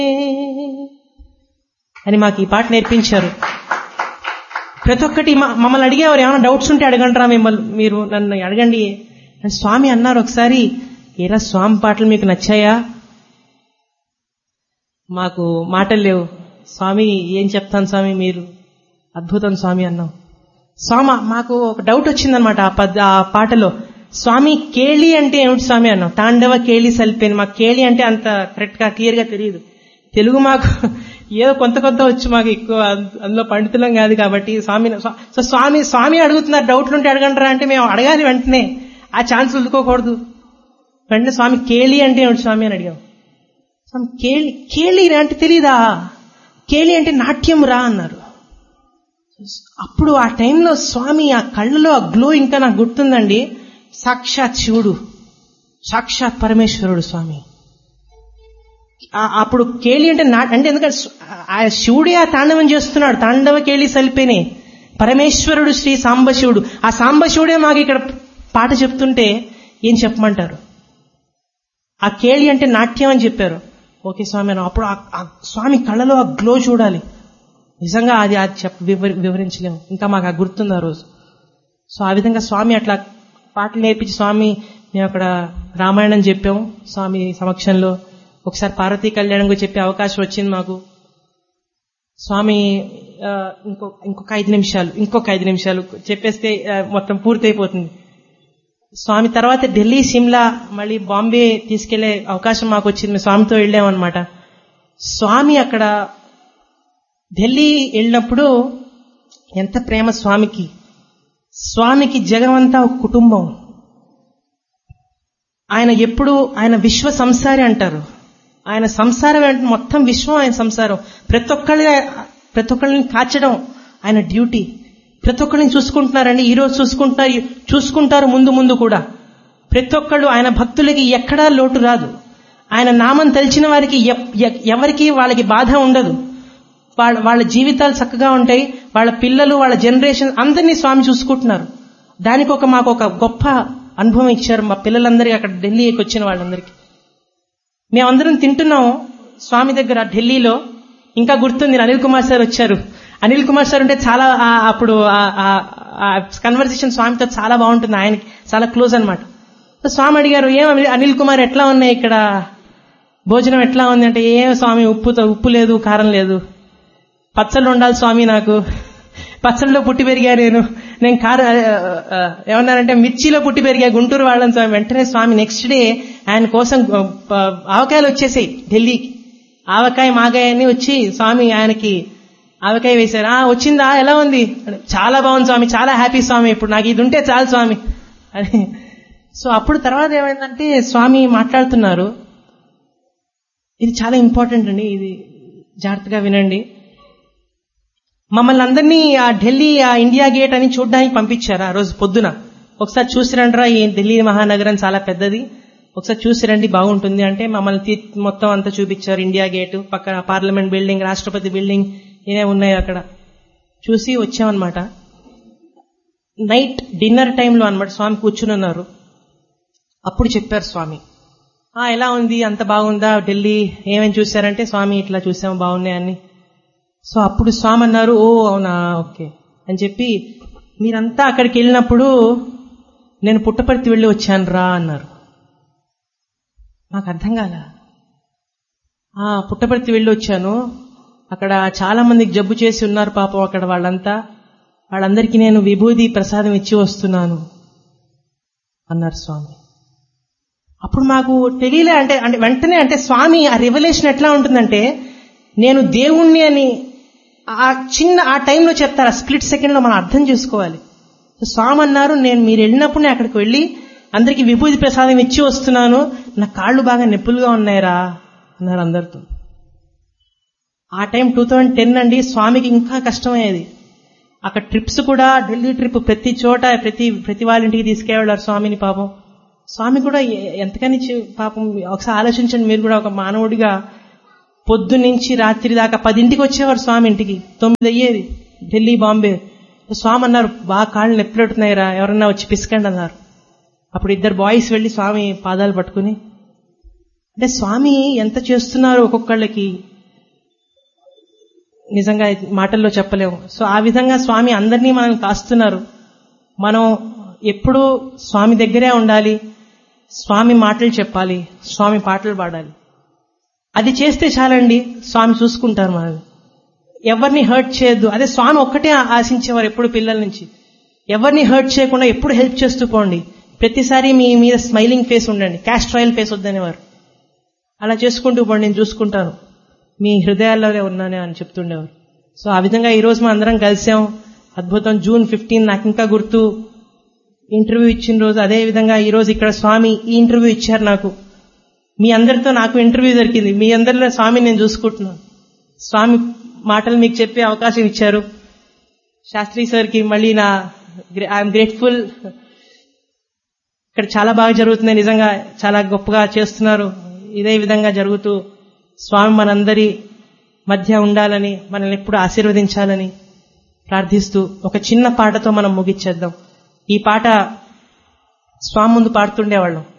అని మాకు ఈ పాట నేర్పించారు. ప్రతి ఒక్కటి మమ్మల్ని అడిగేవారు, ఏమైనా డౌట్స్ ఉంటే అడగంటారా, మిమ్మల్ని మీరు నన్ను అడగండి అని స్వామి అన్నారు ఒకసారి. ఏరా స్వామి పాటలు మీకు నచ్చాయా? మాకు మాటలు లేవు స్వామి, ఏం చెప్తాను స్వామి, మీరు అద్భుతం స్వామి అన్నాం. స్వామి మాకు ఒక డౌట్ వచ్చిందనమాట ఆ పాటలో. స్వామి కేళి అంటే ఏమిటి స్వామి అన్నాం. తాండవ కేళి సల్పేను. మాకు కేళి అంటే అంత కరెక్ట్ గా క్లియర్ గా తెలియదు. తెలుగు మాకు ఏదో కొంత వచ్చు, మాకు ఎక్కువ అందులో పండితులం కాదు కాబట్టి స్వామి అడుగుతున్నారు, డౌట్లు ఉంటే అడగంటారా అంటే మేము అడగాలి వెంటనే, ఆ ఛాన్స్ వదులుకోకూడదు. వెంటనే స్వామి కేళి అంటే ఏమిటి స్వామి అని అడిగాం. స్వామి కేళి అంటే తెలీదా? కేళి అంటే నాట్యం రా అన్నారు. అప్పుడు ఆ టైంలో స్వామి ఆ కళ్ళలో ఆ గ్లో ఇంకా నాకు గుర్తుందండి. సాక్షాత్ శివుడు, సాక్షాత్ పరమేశ్వరుడు స్వామి. అప్పుడు కేళి అంటే అంటే ఎందుకంటే ఆ శివుడే ఆ తాండవం చేస్తున్నాడు. తాండవ కేళి సల్పేనే. పరమేశ్వరుడు శ్రీ సాంబశివుడు. ఆ సాంబశివుడే మాకు ఇక్కడ పాట చెప్తుంటే ఏం చెప్పమంటారు? ఆ కేళి అంటే నాట్యం అని చెప్పారు. ఓకే స్వామి అన్న. అప్పుడు ఆ స్వామి కళ్ళలో ఆ గ్లో చూడాలి. నిజంగా అది వివరించలేము. ఇంకా మాకు ఆ గుర్తుంది ఆ రోజు. సో ఆ విధంగా స్వామి అట్లా పాటలు నేర్పించి స్వామి మేము అక్కడ రామాయణం చెప్పాము స్వామి సమక్షంలో. ఒకసారి పార్వతీ కళ్యాణం కూడా చెప్పే అవకాశం వచ్చింది మాకు. స్వామి ఇంకొక 5 నిమిషాలు చెప్పేస్తే మొత్తం పూర్తయిపోతుంది. స్వామి తర్వాత ఢిల్లీ, సిమ్లా, మళ్ళీ బాంబే తీసుకెళ్లే అవకాశం మాకు వచ్చింది. మేము స్వామితో వెళ్ళామన్నమాట. స్వామి అక్కడ ఢిల్లీ వెళ్ళినప్పుడు ఎంత ప్రేమ స్వామికి. స్వామికి జగమంతా ఒక కుటుంబం. ఆయన విశ్వ సంసారి అంటారు. ఆయన సంసారం అంటే మొత్తం విశ్వం ఆయన సంసారం. ప్రతి ఒక్కళ్ళని కాచడం ఆయన డ్యూటీ. ప్రతి ఒక్కరిని చూసుకుంటున్నారండి. ఈ రోజు చూసుకుంటారు ముందు కూడా. ప్రతి ఒక్కళ్ళు ఆయన భక్తులకి ఎక్కడా లోటు రాదు. ఆయన నామం తలిచిన వారికి ఎవరికి వాళ్ళకి బాధ ఉండదు. వాళ్ళ జీవితాలు చక్కగా ఉంటాయి. వాళ్ళ పిల్లలు, వాళ్ళ జనరేషన్ అందరినీ స్వామి చూసుకుంటున్నారు. దానికి మాకు ఒక గొప్ప అనుభవం ఇచ్చారు మా పిల్లలందరికీ, అక్కడ ఢిల్లీకి వచ్చిన వాళ్ళందరికీ. మేమందరం తింటున్నాం స్వామి దగ్గర ఢిల్లీలో. ఇంకా గుర్తుంది, అనిల్ కుమార్ సార్ వచ్చారు. అనిల్ కుమార్ సార్ అంటే చాలా అప్పుడు కన్వర్సేషన్ స్వామితో చాలా బాగుంటుంది. ఆయనకి చాలా క్లోజ్ అనమాట. స్వామి అడిగారు, ఏం అనిల్ కుమార్ ఎట్లా ఉన్నాయి ఇక్కడ భోజనం ఎట్లా ఉంది అంటే, ఏం స్వామి ఉప్పు లేదు, కారం లేదు, పచ్చళ్ళు ఉండాలి స్వామి, నాకు పచ్చళ్ళలో పుట్టి పెరిగా నేను కారం ఏమన్నారంటే మిర్చిలో పుట్టి పెరిగా, గుంటూరు వాళ్ళని స్వామి. వెంటనే స్వామి నెక్స్ట్ డే ఆయన కోసం ఆవకాయలు వచ్చేసాయి ఢిల్లీకి. ఆవకాయ మాగాయ అని వచ్చి స్వామి ఆయనకి ఆవకాయ వేశారు. వచ్చిందా, ఎలా ఉంది? చాలా బాగుంది స్వామి, చాలా హ్యాపీ స్వామి, ఇప్పుడు నాకు ఇది ఉంటే చాలు స్వామి అని. సో అప్పుడు తర్వాత ఏమైందంటే స్వామి మాట్లాడుతున్నారు. ఇది చాలా ఇంపార్టెంట్ అండి, ఇది జాగ్రత్తగా వినండి. మమ్మల్ని అందరినీ ఆ ఢిల్లీ ఇండియా గేట్ అని చూడడానికి పంపించారు ఆ రోజు పొద్దున. ఒకసారి చూసిరండ్రా, ఈ ఢిల్లీ మహానగరం చాలా పెద్దది, ఒకసారి చూసిరండి బాగుంటుంది అంటే మమ్మల్ని మొత్తం అంతా చూపించారు. ఇండియా గేట్ పక్కన పార్లమెంట్ బిల్డింగ్, రాష్ట్రపతి బిల్డింగ్ ఏమే ఉన్నాయి అక్కడ చూసి వచ్చామన్నమాట. నైట్ డిన్నర్ టైంలో అన్నమాట స్వామి కూర్చుని ఉన్నారు. అప్పుడు చెప్పారు స్వామి, ఎలా ఉంది, అంత బాగుందా ఢిల్లీ, ఏమేమి చూశారంటే స్వామి ఇట్లా చూసాము బాగున్నాయని. సో అప్పుడు స్వామి అన్నారు, ఓ అవునా, ఓకే అని చెప్పి, మీరంతా అక్కడికి వెళ్ళినప్పుడు నేను పుట్టపర్తి వెళ్ళి వచ్చాను రా అన్నారు. నాకు అర్థం కాల. పుట్టపర్తి వెళ్ళి వచ్చాను, అక్కడ చాలా మందికి జబ్బు చేసి ఉన్నారు పాపం అక్కడ వాళ్ళందరికీ నేను విభూది ప్రసాదం ఇచ్చి వస్తున్నాను అన్నారు స్వామి. అప్పుడు మాకు తెలియలే. అంటే వెంటనే అంటే స్వామి ఆ రివల్యూషన్ ఎట్లా ఉంటుందంటే, నేను దేవుణ్ణి అని ఆ టైంలో చెప్తారు. ఆ స్ప్లిట్ సెకండ్ లో మనం అర్థం చేసుకోవాలి. స్వామి అన్నారు, మీరు వెళ్ళినప్పుడు నేను అక్కడికి వెళ్ళి అందరికీ విభూతి ప్రసాదం ఇచ్చి వస్తున్నాను, నా కాళ్ళు బాగా నొప్పులుగా ఉన్నాయిరా అన్నారు అందరితో. ఆ టైం 2010 అండి. స్వామికి ఇంకా కష్టమయ్యేది. అక్కడ ట్రిప్స్ కూడా, ఢిల్లీ ట్రిప్ ప్రతి చోట ప్రతి వాళ్ళ ఇంటికి తీసుకెళ్లారు స్వామిని. పాపం స్వామి కూడా ఎంతకని పాపం ఒకసారి ఆలోచించండి మీరు కూడా. ఒక మానవుడిగా పొద్దు నుంచి రాత్రి దాకా 10ంటికి వచ్చేవారు స్వామి ఇంటికి, 9 అయ్యేది ఢిల్లీ, బాంబే. స్వామి అన్నారు, బాగా కాళ్ళు నొప్పిపెడుతున్నాయిరా, ఎవరన్నా వచ్చి పిసకండి అన్నారు. అప్పుడు 2 బాయ్స్ వెళ్లి స్వామి పాదాలు పట్టుకుని, అంటే స్వామి ఎంత చేస్తున్నారు ఒక్కొక్కళ్ళకి. నిజంగా మాటల్లో చెప్పలేము. సో ఆ విధంగా స్వామి అందరినీ మనం కాస్తున్నారు. మనం ఎప్పుడూ స్వామి దగ్గరే ఉండాలి, స్వామి మాటలు చెప్పాలి, స్వామి పాటలు పాడాలి. అది చేస్తే చాలండి, స్వామి చూసుకుంటారు మనల్ని. ఎవరిని హర్ట్ చేయొద్దు. అదే స్వామి ఒక్కటే ఆశించేవారు ఎప్పుడు పిల్లల నుంచి. ఎవరిని హర్ట్ చేయకుండా ఎప్పుడు హెల్ప్ చేస్తూ పోండి. ప్రతిసారి మీ మీద స్మైలింగ్ ఫేస్ ఉండండి, క్యాస్ట్ రాయల్ ఫేస్ వద్దనేవారు. అలా చేసుకుంటూ పోండి, నేను చూసుకుంటాను, మీ హృదయాల్లోనే ఉన్నానే అని చెప్తుండేవారు. సో ఆ విధంగా ఈరోజు మనం అందరం కలిసాం. అద్భుతం. June 15 నాకు ఇంకా గుర్తు, ఇంటర్వ్యూ ఇచ్చిన రోజు. అదే విధంగా ఈరోజు ఇక్కడ స్వామి ఈ ఇంటర్వ్యూ ఇచ్చారు నాకు. మీ అందరితో నాకు ఇంటర్వ్యూ దొరికింది. మీ అందరిలో స్వామిని నేను చూసుకుంటున్నాను. స్వామి మాటలు మీకు చెప్పే అవకాశం ఇచ్చారు. శాస్త్రి సార్కి మళ్ళీ ఐఎమ్ గ్రేట్ఫుల్. ఇక్కడ చాలా బాగా జరుగుతుంది, నిజంగా చాలా గొప్పగా చేస్తున్నారు. ఇదే విధంగా జరుగుతూ స్వామి మనందరి మధ్య ఉండాలని, మనల్ని ఎప్పుడు ఆశీర్వదించాలని ప్రార్థిస్తూ ఒక చిన్న పాటతో మనం ముగిచ్చేద్దాం. ఈ పాట స్వామి ముందు పాడుతుండేవాళ్ళం.